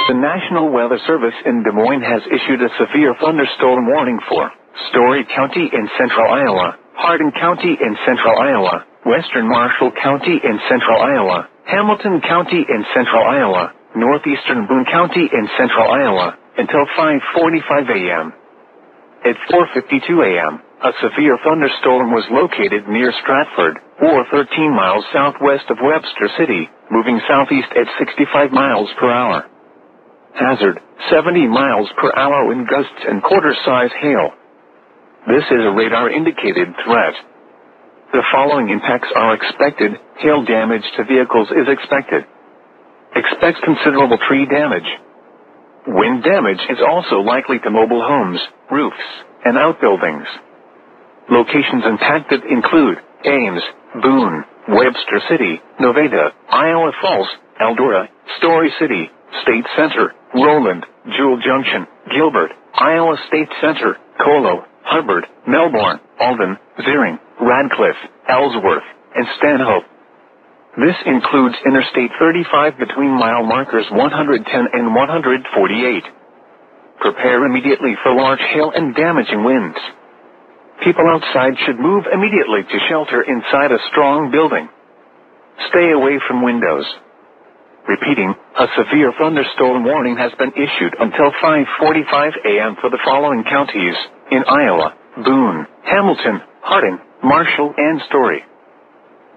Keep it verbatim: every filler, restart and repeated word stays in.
The National Weather Service in Des Moines has issued a severe thunderstorm warning for Story County in central Iowa, Hardin County in central Iowa, Western Marshall County in central Iowa, Hamilton County in central Iowa, northeastern Boone County in central Iowa, until five forty-five a m At four fifty-two a m, a severe thunderstorm was located near Stratford, or thirteen miles southwest of Webster City, moving southeast at sixty-five miles per hour. Hazard, seventy miles per hour wind gusts and quarter-size hail. This is a radar-indicated threat. The following impacts are expected. Hail damage to vehicles is expected. Expect considerable tree damage. Wind damage is also likely to mobile homes, roofs, and outbuildings. Locations impacted include Ames, Boone, Webster City, Nevada, Iowa Falls, Eldora, Story City, State Center, Roland, Jewel Junction, Gilbert, Iowa State Center, Colo, Hubbard, Melbourne, Alden, Ziering, Radcliffe, Ellsworth, and Stanhope. This includes Interstate thirty-five between mile markers one hundred ten and one hundred forty-eight. Prepare immediately for large hail and damaging winds. People outside should move immediately to shelter inside a strong building. Stay away from windows. Repeating, a severe thunderstorm warning has been issued until five forty-five a m for the following counties in Iowa: Boone, Hamilton, Hardin, Marshall, and Story.